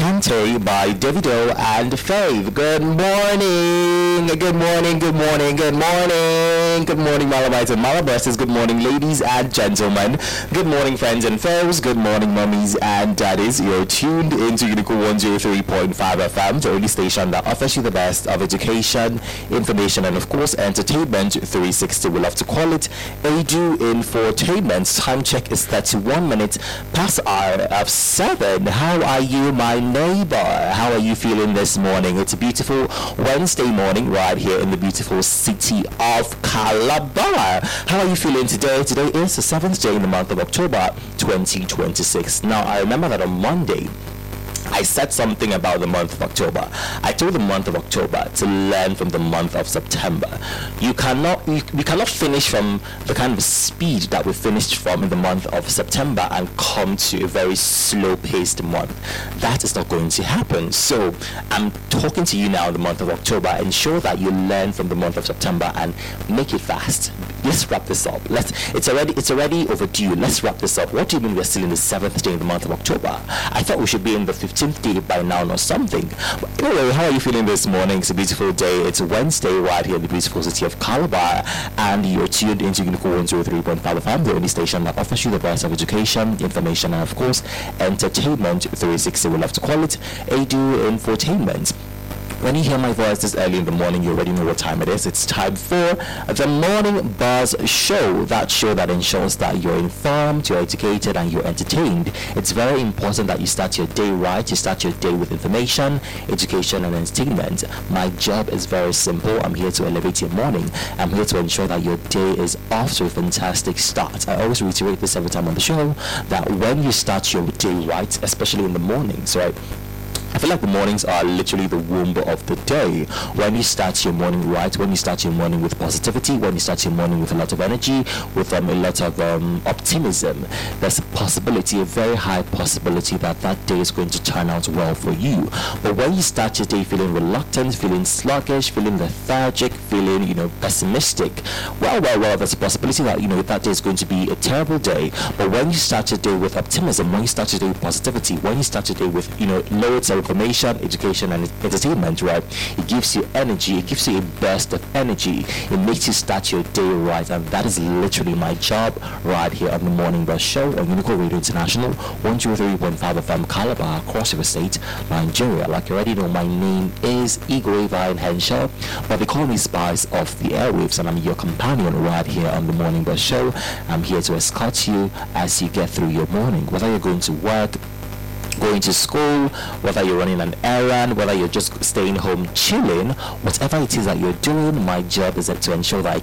Kante by Davido and Faith. Good morning, good morning, good morning, good morning, good morning, Malabites and Malabresses. Good morning, ladies and gentlemen. Good morning, friends and foes. Good morning, mummies and daddies. You're tuned into Unico 103.5 FM, the only station that offers you the best of education, information, and of course, entertainment 360. We love to call it Edu Infotainment. Time check is 31 minutes past hour of 7. How are you, my neighbor? How are you feeling this morning? It's a beautiful Wednesday morning right here in the beautiful city of Calabar. How are you feeling today? Today is the 7th day in the month of October 2026. Now, I remember that on Monday, I said something about the month of October. I told the month of October to learn from the month of September. We cannot finish from the kind of speed that we finished from in the month of September and come to a very slow-paced month. That is not going to happen. So I'm talking to you now in the month of October. Ensure that you learn from the month of September and make it fast. Let's wrap this up. It's already overdue. Let's wrap this up. What do you mean we're still in the 7th day in the month of October? I thought we should be in the 15th day by now or something. But anyway, how are you feeling this morning? It's a beautiful day. It's Wednesday right here in the beautiful city of Calabar, and you're tuned into Unico 103.5 FM, the only station that offers you the best of education, information, and of course, entertainment 360. We love to call it Edu Infotainment. When you hear my voice this early in the morning, you already know what time it is. It's time for the Morning Buzz Show. That show that ensures that you're informed, you're educated, and you're entertained. It's very important that you start your day right. You start your day with information, education, and entertainment. My job is very simple. I'm here to elevate your morning. I'm here to ensure that your day is off to a fantastic start. I always reiterate this every time on the show, that when you start your day right, especially in the mornings, right? I feel like the mornings are literally the womb of the day. When you start your morning right, when you start your morning with positivity, when you start your morning with a lot of energy, with a lot of optimism, there's a possibility, a very high possibility that that day is going to turn out well for you. But when you start your day feeling reluctant, feeling sluggish, feeling lethargic, feeling, pessimistic, well, there's a possibility that, that day is going to be a terrible day. But when you start your day with optimism, when you start your day with positivity, when you start your day with, loads of information, education, and entertainment, right? It gives you energy. It gives you a burst of energy. It makes you start your day right, and that is literally my job right here on the Morning Buzz Show on Unico Radio International 103.5 FM Calabar, Cross River State, Nigeria. Like you already know, my name is Igor Vine Henshaw, but they call me Spice of the Airwaves, and I'm your companion right here on the Morning Buzz Show. I'm here to escort you as you get through your morning, whether you're going to work, going to school, whether you're running an errand, whether you're just staying home chilling, whatever it is that you're doing, my job is to ensure that I